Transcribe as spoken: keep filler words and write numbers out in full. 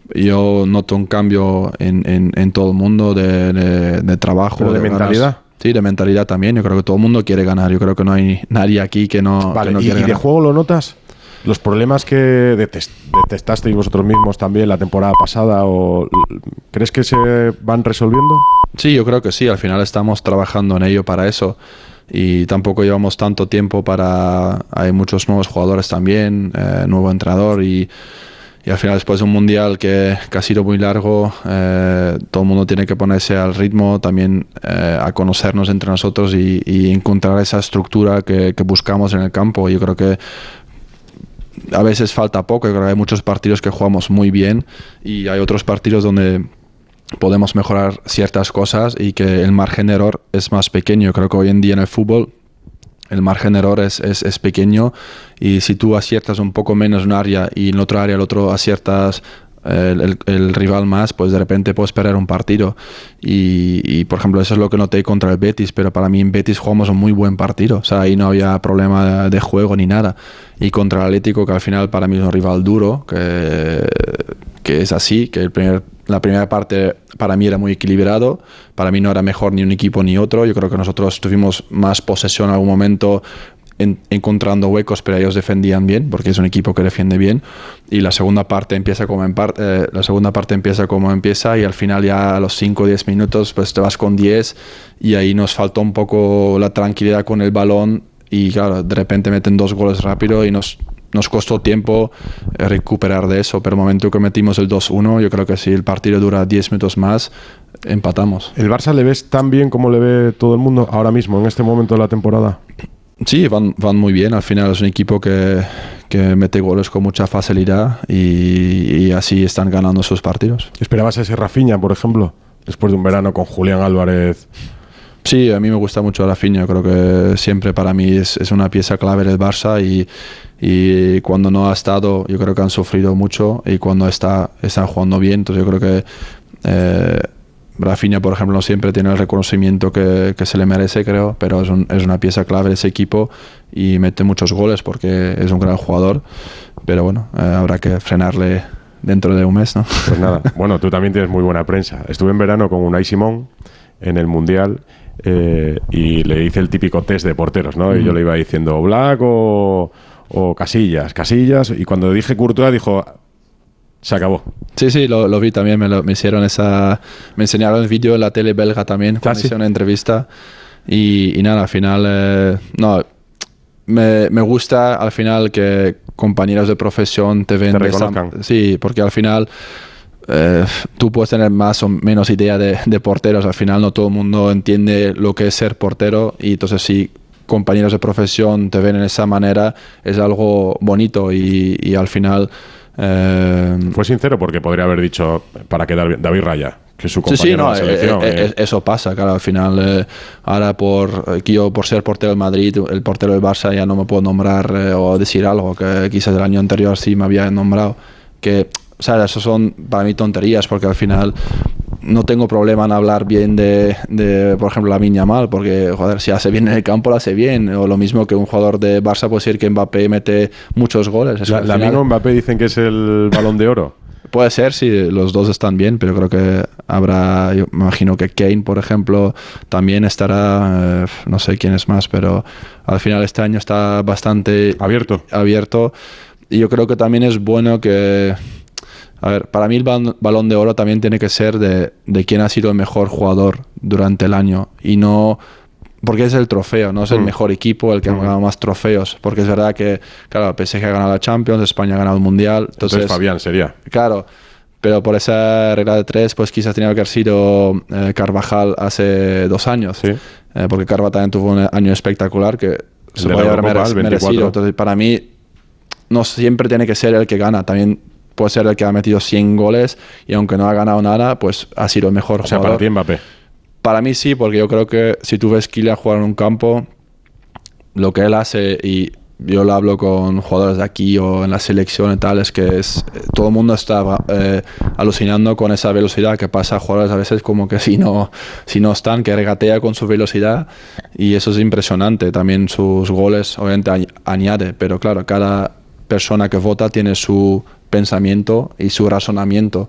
yo noto un cambio en, en, en todo el mundo de, de, de trabajo. ¿Pero de, de mentalidad? Ganas. Sí, de mentalidad también. Yo creo que todo el mundo quiere ganar. Yo creo que no hay nadie aquí que no, vale, que no ¿y, quiere ¿y ganar. de juego lo notas? ¿Los problemas que detest, detestasteis vosotros mismos también la temporada pasada, o crees que se van resolviendo? Sí, yo creo que sí. Al final estamos trabajando en ello para eso. Y tampoco llevamos tanto tiempo para... Hay muchos nuevos jugadores también, eh, nuevo entrenador y... Y al final, después de un mundial que, que ha sido muy largo, eh, todo el mundo tiene que ponerse al ritmo, también eh, a conocernos entre nosotros y, y encontrar esa estructura que, que buscamos en el campo. Yo creo que a veces falta poco. Yo creo que hay muchos partidos que jugamos muy bien y hay otros partidos donde podemos mejorar ciertas cosas y que el margen de error es más pequeño. Yo creo que hoy en día en el fútbol el margen de error es, es, es pequeño y si tú aciertas un poco menos en un área y en otra área el otro aciertas eh, el, el rival más, pues de repente puedes perder un partido. Y, y por ejemplo, eso es lo que noté contra el Betis, pero para mí en Betis jugamos un muy buen partido. O sea, ahí no había problema de, de juego ni nada. Y contra el Atlético, que al final para mí es un rival duro, que, que es así, que el primer la primera parte para mí era muy equilibrado, para mí no era mejor ni un equipo ni otro. Yo creo que nosotros tuvimos más posesión en algún momento en, encontrando huecos, pero ellos defendían bien porque es un equipo que defiende bien. Y la segunda parte empieza como en par, eh, la segunda parte empieza como empieza y al final ya a los cinco o diez minutos pues te vas con diez y ahí nos faltó un poco la tranquilidad con el balón y claro, de repente meten dos goles rápido y nos Nos costó tiempo recuperar de eso, pero el momento que metimos el dos uno, yo creo que si el partido dura diez minutos más, empatamos. ¿El Barça le ves tan bien como le ve todo el mundo ahora mismo, en este momento de la temporada? Sí, van, van muy bien. Al final es un equipo que, que mete goles con mucha facilidad y, y así están ganando sus partidos. ¿Esperabas a ese Rafinha, por ejemplo, después de un verano con Julián Álvarez? Sí, a mí me gusta mucho Rafinha. Creo que siempre para mí es, es una pieza clave del Barça y, y cuando no ha estado, yo creo que han sufrido mucho y cuando está, están jugando bien. Entonces yo creo que eh, Rafinha, por ejemplo, no siempre tiene el reconocimiento que, que se le merece, creo, pero es, un, es una pieza clave de ese equipo y mete muchos goles porque es un gran jugador. Pero bueno, eh, habrá que frenarle dentro de un mes, ¿no? Pues nada, bueno, tú también tienes muy buena prensa. Estuve en verano con Unai Simón en el Mundial eh, y le hice el típico test de porteros, ¿no? Mm. Y yo le iba diciendo Black o, o Casillas, Casillas, y cuando dije Courtois dijo, se acabó. Sí, sí, lo, lo vi también, me, lo, me hicieron esa, me enseñaron el vídeo en la tele belga también, cuando hice una entrevista y, y nada, al final, eh, no, me, me gusta al final que compañeros de profesión te ven. Te reconozcan. Esa, sí, porque al final Eh, tú puedes tener más o menos idea de, de porteros, al final no todo el mundo entiende lo que es ser portero y entonces si compañeros de profesión te ven en esa manera es algo bonito y, y al final eh, fue sincero porque podría haber dicho para quedar bien David Raya, que es su compañero sí, sí, no, de la selección. Eh, eh, eh. Eso pasa, claro, al final eh, ahora por yo por ser portero del Madrid, el portero del Barça ya no me puedo nombrar eh, o decir algo que quizás el año anterior sí me había nombrado, que o sea, eso son para mí tonterías porque al final no tengo problema en hablar bien de, de por ejemplo, Lamine Yamal, porque, joder, si hace bien en el campo, lo hace bien. O lo mismo que un jugador de Barça puede decir que Mbappé mete muchos goles. La, Lamine o Mbappé dicen que es el Balón de Oro. Puede ser, sí, los dos están bien, pero creo que habrá, yo me imagino que Kane, por ejemplo, también estará, eh, no sé quién es más, pero al final este año está bastante abierto. abierto. Y yo creo que también es bueno que... A ver, para mí el Balón de Oro también tiene que ser de, de quién ha sido el mejor jugador durante el año y no porque es el trofeo, no es el mm. mejor equipo el que mm. ha ganado más trofeos, porque es verdad que, claro, P S G ha ganado la Champions, España ha ganado el Mundial. Entonces, entonces Fabián sería. Claro, pero por esa regla de tres, pues quizás tenía que haber sido eh, Carvajal hace dos años, sí. eh, porque Carvajal también tuvo un año espectacular que el se podía haber mere merecido. Entonces, para mí, no siempre tiene que ser el que gana, también puede ser el que ha metido cien goles y aunque no ha ganado nada, pues ha sido el mejor o sea, jugador. Para ti Mbappé. Para mí sí, porque yo creo que si tú ves Kylian jugar en un campo, lo que él hace, y yo lo hablo con jugadores de aquí o en la selección y tal, es que es, todo el mundo está eh, alucinando con esa velocidad que pasa a jugadores a veces como que si no, si no están, que regatea con su velocidad y eso es impresionante. También sus goles obviamente añade, pero claro, cada persona que vota tiene su pensamiento y su razonamiento